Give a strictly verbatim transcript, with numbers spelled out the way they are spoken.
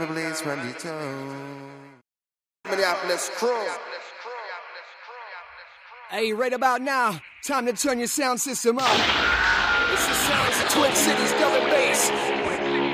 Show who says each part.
Speaker 1: every place from the town. Minneapolis crew.
Speaker 2: Hey, right about now, time to turn your sound system up. It's the sounds of Twin Cities dub and bass.